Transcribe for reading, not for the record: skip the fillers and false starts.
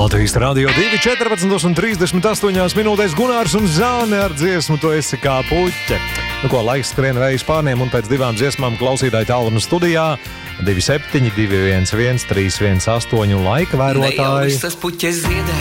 Latvijas Radio 2, 14:38 minūtēs Gunārs un Zāne ar dziesmu Tu esi kā puķe. Nu ko, laiks skrien reizes pārniem un pēc divām dziesmām klausītāji tālruni studijā 27 211 318 un laika vērotāji. Tas puķes ziedē,